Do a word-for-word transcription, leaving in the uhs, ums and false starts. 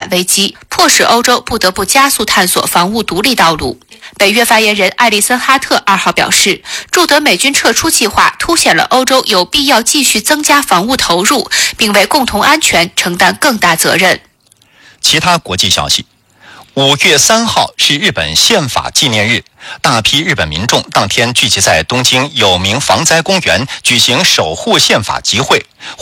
危机，迫使欧洲不得不加速探索防务独立道路。北约发言人艾利森·哈特二号表示，驻德美军撤出计划凸显了欧洲有必要继续增加防务投入，并为共同安全承担更大责任。 其他国际消息，五月三号是日本宪法纪念日，大批日本民众当天聚集在东京有名防灾公园举行守护宪法集会。